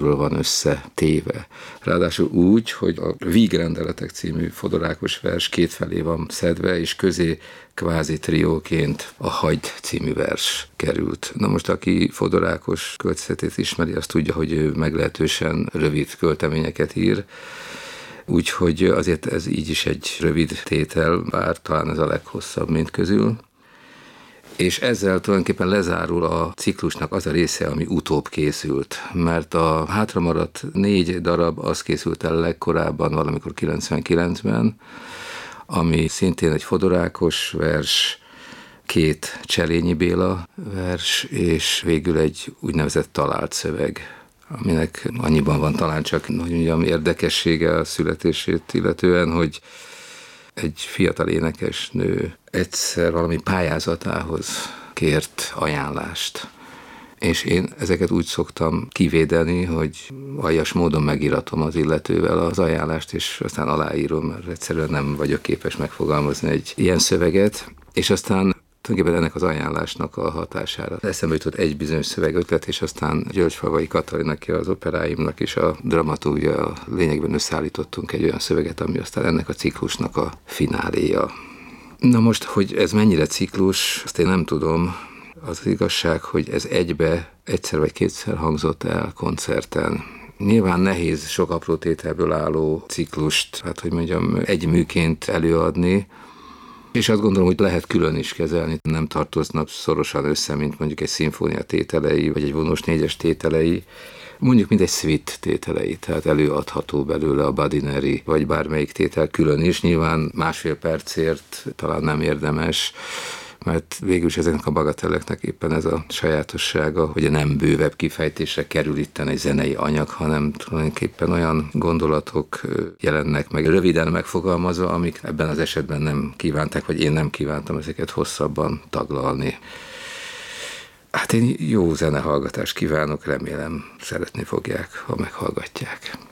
van összetéve. Ráadásul úgy, hogy a Vígrendeletek című fodorákos vers kétfelé van szedve, és közé kvázi trióként a Hagyd című vers került. Na most, aki fodorákos költészetét ismeri, azt tudja, hogy ő meglehetősen rövid költeményeket ír, úgyhogy azért ez így is egy rövid tétel, bár talán ez a leghosszabb mint közül. És ezzel tulajdonképpen lezárul a ciklusnak az a része, ami utóbb készült, mert a hátramaradt 4 darab az készült el legkorábban, valamikor 99-ben, ami szintén egy fodorákos vers, 2 Cselényi Béla vers, és végül egy úgynevezett talált szöveg, aminek annyiban van talán csak, hogy mondjam, érdekessége a születését illetően, hogy egy fiatal énekesnő egyszer valami pályázatához kért ajánlást. És én ezeket úgy szoktam kivédeni, hogy aljas módon megíratom az illetővel az ajánlást, és aztán aláírom, mert egyszerűen nem vagyok képes megfogalmazni egy ilyen szöveget. És aztán tulajdonképpen ennek az ajánlásnak a hatására eszembe jutott egy bizonyos szövegötlet, és aztán Györgyfalvai Katalin, aki az operáimnak is a dramaturgia, lényegben összeállítottunk egy olyan szöveget, ami aztán ennek a ciklusnak a fináléja. Na most, hogy ez mennyire ciklus, azt én nem tudom. Az igazság, hogy ez egyszer vagy kétszer hangzott el koncerten. Nyilván nehéz sok apró tételből álló ciklust, hát hogy mondjam, egy műként előadni, és azt gondolom, hogy lehet külön is kezelni, nem tartoznak szorosan össze, mint mondjuk egy szimfónia tételei, vagy egy vonós 4-es tételei, mondjuk mint egy suite tételei, tehát előadható belőle a Badineri, vagy bármelyik tétel külön is, nyilván 1,5 percért talán nem érdemes, mert végülis ezeknek a bagatelleknek éppen ez a sajátossága, hogy nem bővebb kifejtésre kerül itten egy zenei anyag, hanem tulajdonképpen olyan gondolatok jelennek meg röviden megfogalmazva, amik ebben az esetben nem kívánták, vagy én nem kívántam ezeket hosszabban taglalni. Hát én jó zenehallgatást kívánok, remélem szeretni fogják, ha meghallgatják.